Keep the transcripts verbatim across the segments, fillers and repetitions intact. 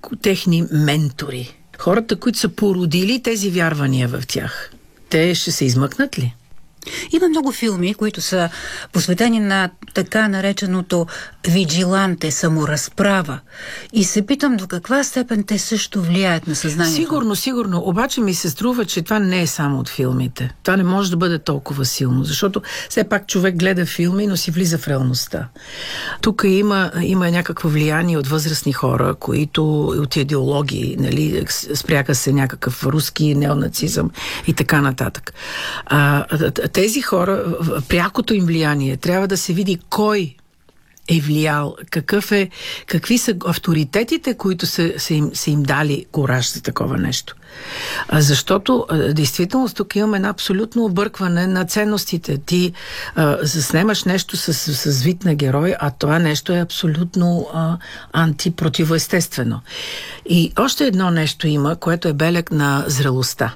техни ментори. Хората, които са породили тези вярвания в тях. Те ще се измъкнат ли? Има много филми, които са посветени на така нареченото виджиланте, саморазправа. И се питам до каква степен те също влияят на съзнанието. Сигурно, сигурно. Обаче ми се струва, че това не е само от филмите. Това не може да бъде толкова силно, защото все пак човек гледа филми, но си влиза в реалността. Тук има, има някакво влияние от възрастни хора, които от идеологии, нали, спряха се някакъв руски неонацизъм и така нататък. А, тези хора, прякото им влияние, трябва да се види кой е влиял, какъв е, какви са авторитетите, които са, са, им, са им дали кораж за такова нещо. А, защото, а, действително, тук имаме едно абсолютно объркване на ценностите. Ти а, заснемаш нещо с, с вид на герой, а това нещо е абсолютно а, антипротивоестествено. И още едно нещо има, което е белег на зрелостта.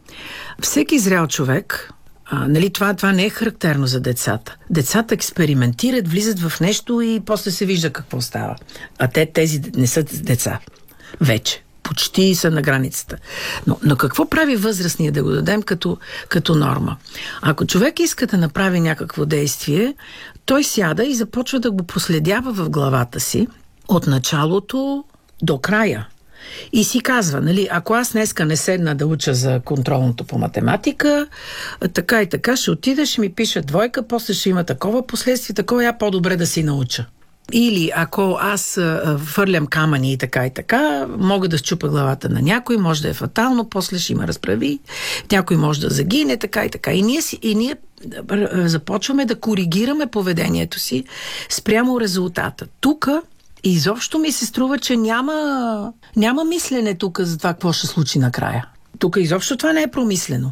Всеки зрял човек, А, нали, това, това не е характерно за децата. Децата експериментират, влизат в нещо и после се вижда какво става. А те, тези не са деца. Вече. Почти са на границата. Но, но какво прави възрастния да го дадем като, като норма? Ако човек иска да направи някакво действие, той сяда и започва да го проследява в главата си от началото до края. И си казва, нали, ако аз днеска не седна да уча за контролното по математика, така и така ще отида, ще ми пиша двойка, после ще има такова последствие, такова я по-добре да си науча. Или ако аз а, фърлям камъни и така и така, мога да счупа главата на някой, може да е фатално, после ще има разправи, някой може да загине, така и така. И ние, си, и ние започваме да коригираме поведението си спрямо резултата. Тук изобщо ми се струва, че няма, няма мислене тук за това, какво ще случи накрая. Тук изобщо това не е промислено.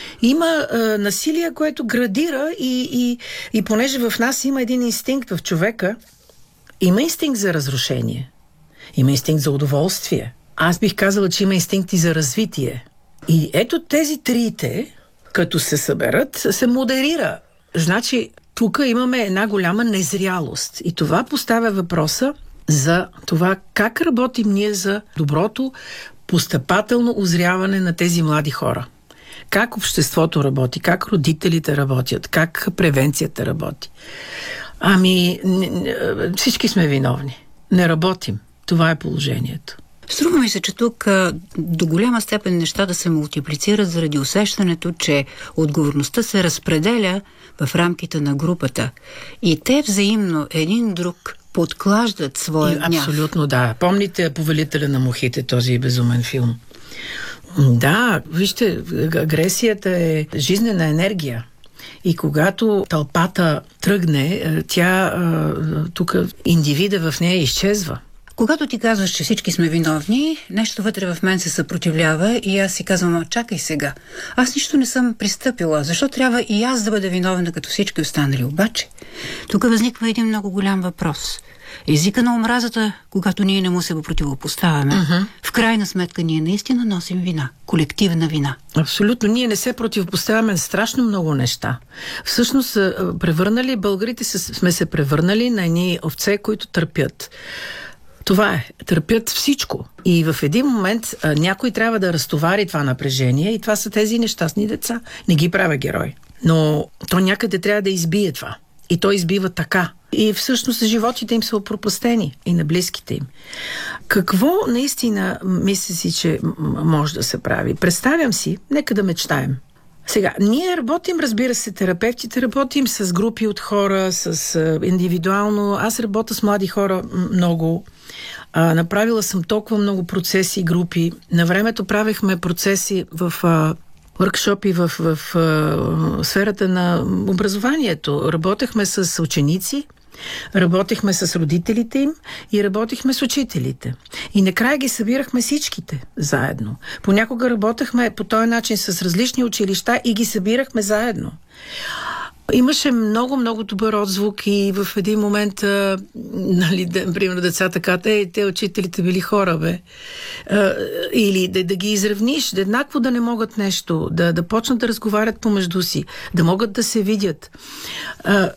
Има е, насилие, което градира и, и, и понеже в нас има един инстинкт в човека, има инстинкт за разрушение. Има инстинкт за удоволствие. Аз бих казала, че има инстинкти за развитие. И ето тези трите, като се съберат, се модерира. Значи, тук имаме една голяма незрялост. И това поставя въпроса за това как работим ние за доброто постъпателно озряване на тези млади хора. Как обществото работи, как родителите работят, как превенцията работи. Ами, всички сме виновни. Не работим. Това е положението. Струва ми се, че тук а, до голяма степен нещата се мултиплицират заради усещането, че отговорността се разпределя в рамките на групата. И те взаимно един друг подклаждат своя гняв. Абсолютно, да. Помните Повелителя на мухите, този безумен филм? Да, вижте, агресията е жизнена енергия. И когато тълпата тръгне, тя тук индивида в нея изчезва. Когато ти казваш, че всички сме виновни, нещо вътре в мен се съпротивлява и аз си казвам, чакай сега. Аз нищо не съм пристъпила. Защо трябва и аз да бъда виновна като всички останали? Обаче, тук възниква един много голям въпрос. Езика на омразата, когато ние не му се го противопоставяме, uh-huh. в крайна сметка ние наистина носим вина. Колективна вина. Абсолютно. Ние не се противопоставяме на страшно много неща. Всъщност, превърнали, българите сме се превърнали на едни овце, които търпят. Това е. Търпят всичко. И в един момент а, някой трябва да разтовари това напрежение и това са тези нещастни деца. Не ги правя герой. Но то някъде трябва да избие това. И то избива така. И всъщност животите им са пропастени и на близките им. Какво наистина мисля си, че може да се прави? Представям си, нека да мечтаем. Сега, ние работим, разбира се, терапевтите, работим с групи от хора, с а, индивидуално. Аз работя с млади хора много. А, направила съм толкова много процеси, групи. На времето правихме процеси в а, въркшопи в, в, в а, сферата на образованието. Работехме с ученици, работихме с родителите им и работихме с учителите. И накрая ги събирахме всичките заедно. Понякога работехме по този начин с различни училища и ги събирахме заедно. Имаше много-много добър отзвук и в един момент, а, нали, да, примерно децата казват, ей, те учителите били хора, бе. А, или да, да ги изравниш, да еднакво да не могат нещо, да, да почнат да разговарят помежду си, да могат да се видят. А,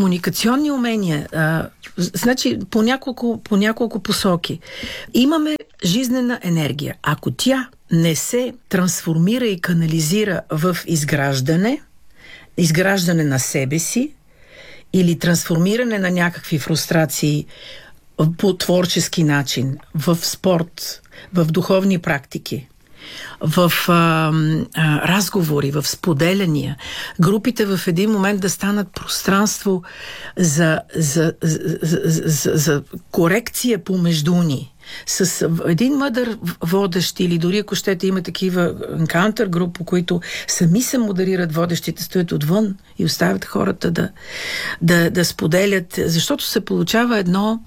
комуникационни умения, а, значи по няколко, по няколко посоки. Имаме жизнена енергия. Ако тя не се трансформира и канализира в изграждане, изграждане на себе си или трансформиране на някакви фрустрации по творчески начин, в спорт, в духовни практики, в а, а, разговори, в споделяния, групите в един момент да станат пространство за, за, за, за, за, за корекция помежду ни. С един мъдър водещ или дори ако щете има такива енкаунтър групи, които сами се модерират, водещите стоят отвън и оставят хората да, да, да споделят, защото се получава едно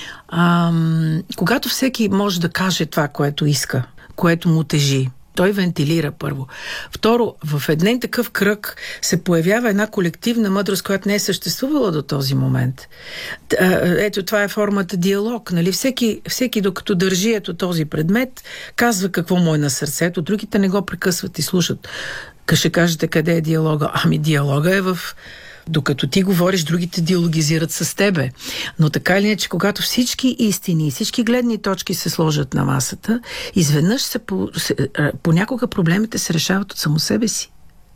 ам, когато всеки може да каже това, което иска, което му тежи. Той вентилира първо. Второ, в един такъв кръг се появява една колективна мъдрост, която не е съществувала до този момент. Ето, това е формата диалог. Нали? Всеки, всеки докато държи ето този предмет, казва какво му е на сърцето, другите не го прекъсват и слушат. Ще кажете къде е диалога? Ами диалога е в... Докато ти говориш, другите диалогизират с тебе. Но така или иначе, когато всички истини, всички гледни точки се сложат на масата, изведнъж се, се, понякога проблемите се решават от само себе си.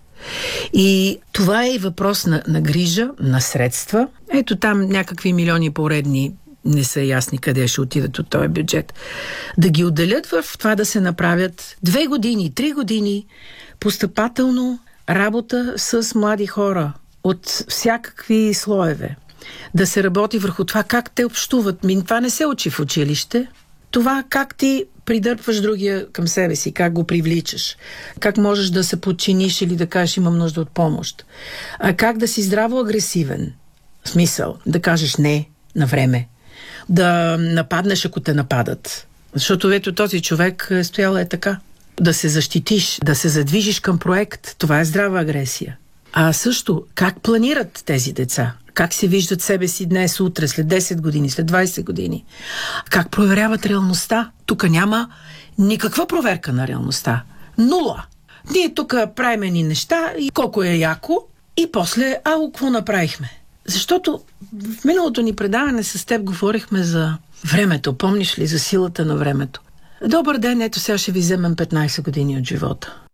И това е и въпрос на, на грижа, на средства. Ето там някакви милиони поредни не са ясни къде ще отидат от този бюджет. Да ги отделят в това да се направят две години, три години постъпателно работа с млади хора от всякакви слоеве. Да се работи върху това как те общуват. Ми, това не се учи в училище. Това как ти придърпваш другия към себе си, как го привличаш, как можеш да се подчиниш или да кажеш имам нужда от помощ. А как да си здраво агресивен. В смисъл, да кажеш не на време. Да нападнеш, ако те нападат. Защото ето този човек е стоял е така. Да се защитиш, да се задвижиш към проект. Това е здрава агресия. А също, как планират тези деца? Как се виждат себе си днес, утре, след десет години, след двайсет години? Как проверяват реалността? Тук няма никаква проверка на реалността. Нула. Ние тук правим ни неща и колко е яко и после, ало, какво направихме? Защото в миналото ни предаване с теб говорихме за времето. Помниш ли за силата на времето? Добър ден, ето сега ще ви вземем петнайсет години от живота.